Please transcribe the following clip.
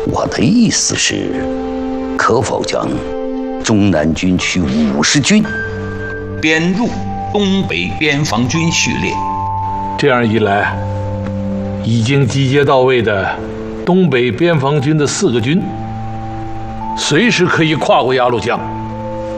我的意思是，可否将中南军区50军编入东北边防军序列？ 这样一来，已经集结到位的东北边防军的4个军，随时可以跨过鸭绿江，